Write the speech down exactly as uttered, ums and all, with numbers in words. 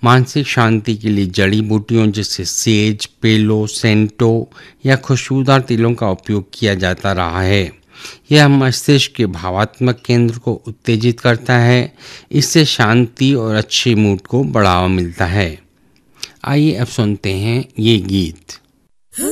मानसिक शांति के लिए जड़ी बूटियों जैसे सेज, पेलो, सेंटो या खुशबूदार तेलों का उपयोग किया जाता रहा है। यह मस्तिष्क के भावात्मक केंद्र को उत्तेजित करता है। इससे शांति और अच्छे मूड को बढ़ावा मिलता है। आइए अब सुनते हैं ये गीत।